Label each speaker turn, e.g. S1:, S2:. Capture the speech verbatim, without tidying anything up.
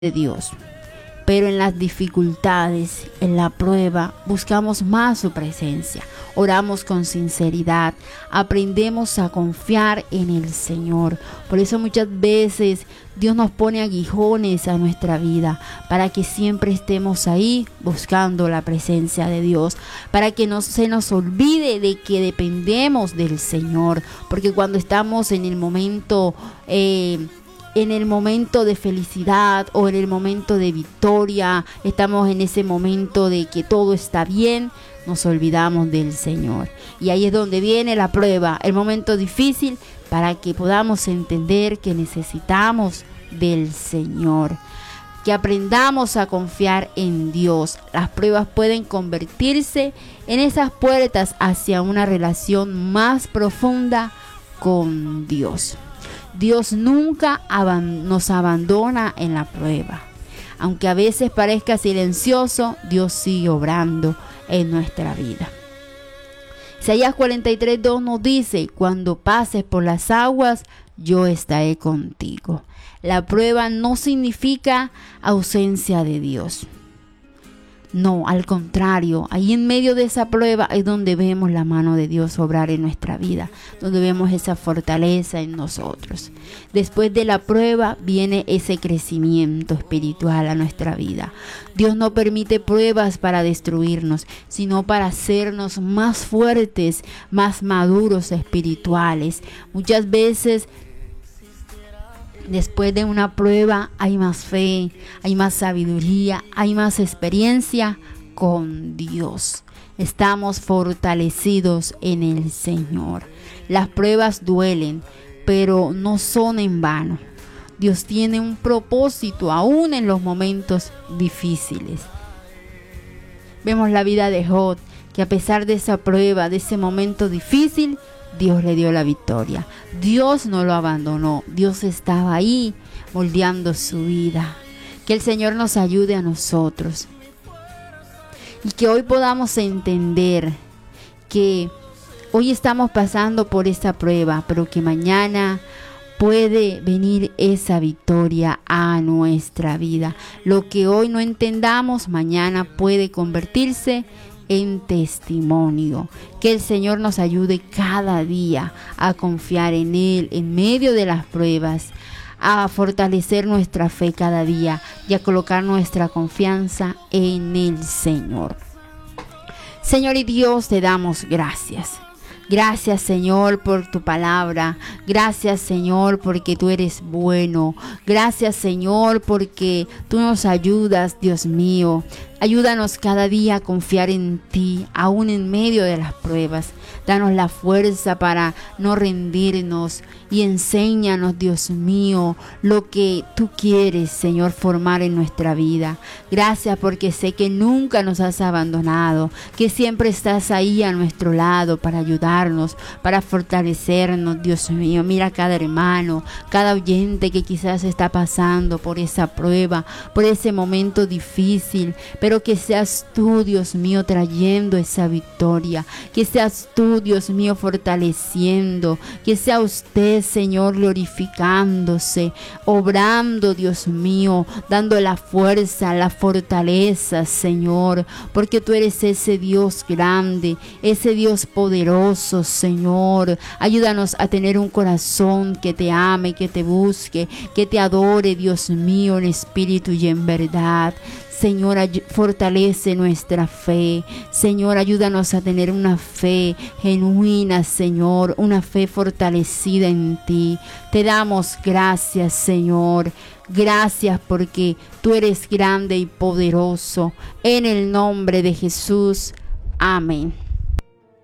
S1: de Dios. Pero en las dificultades, en la prueba, buscamos más su presencia. Oramos con sinceridad, aprendemos a confiar en el Señor. Por eso muchas veces Dios nos pone aguijones a nuestra vida, para que siempre estemos ahí buscando la presencia de Dios, para que no se nos olvide de que dependemos del Señor. Porque cuando estamos en el momento... Eh, en el momento de felicidad o en el momento de victoria, estamos en ese momento de que todo está bien, nos olvidamos del Señor. Y ahí es donde viene la prueba, el momento difícil, para que podamos entender que necesitamos del Señor. Que aprendamos a confiar en Dios. Las pruebas pueden convertirse en esas puertas hacia una relación más profunda con Dios. Dios nunca nos abandona en la prueba. Aunque a veces parezca silencioso, Dios sigue obrando en nuestra vida. Isaías cuarenta y tres, dos nos dice: cuando pases por las aguas, yo estaré contigo. La prueba no significa ausencia de Dios. No, al contrario, ahí en medio de esa prueba es donde vemos la mano de Dios obrar en nuestra vida, donde vemos esa fortaleza en nosotros. Después de la prueba viene ese crecimiento espiritual a nuestra vida. Dios no permite pruebas para destruirnos, sino para hacernos más fuertes, más maduros espirituales. Muchas veces, después de una prueba hay más fe, hay más sabiduría, hay más experiencia con Dios. Estamos fortalecidos en el Señor. Las pruebas duelen, pero no son en vano. Dios tiene un propósito aún en los momentos difíciles. Vemos la vida de Job, que a pesar de esa prueba, de ese momento difícil, Dios le dio la victoria. Dios no lo abandonó. Dios estaba ahí moldeando su vida. Que el Señor nos ayude a nosotros. Y que hoy podamos entender que hoy estamos pasando por esta prueba, pero que mañana puede venir esa victoria a nuestra vida. Lo que hoy no entendamos, mañana puede convertirse en testimonio. Que el Señor nos ayude cada día a confiar en Él en medio de las pruebas, a fortalecer nuestra fe cada día y a colocar nuestra confianza en el Señor. Señor y Dios, te damos gracias. Gracias, Señor, por tu palabra. Gracias, Señor, porque tú eres bueno. Gracias, Señor, porque tú nos ayudas, Dios mío. Ayúdanos cada día a confiar en ti, aún en medio de las pruebas. Danos la fuerza para no rendirnos y enséñanos, Dios mío, lo que tú quieres, Señor, formar en nuestra vida. Gracias porque sé que nunca nos has abandonado, que siempre estás ahí a nuestro lado para ayudarnos, para fortalecernos, Dios mío. Mira a cada hermano, cada oyente que quizás está pasando por esa prueba, por ese momento difícil, pero Pero que seas tú, Dios mío, trayendo esa victoria. Que seas tú, Dios mío, fortaleciendo. Que sea usted, Señor, glorificándose, obrando, Dios mío, dando la fuerza, la fortaleza, Señor. Porque tú eres ese Dios grande, ese Dios poderoso, Señor. Ayúdanos a tener un corazón que te ame, que te busque, que te adore, Dios mío, en espíritu y en verdad. Señor, fortalece nuestra fe. Señor, ayúdanos a tener una fe genuina, Señor, una fe fortalecida en ti. Te damos gracias, Señor. Gracias porque tú eres grande y poderoso. En el nombre de Jesús. Amén.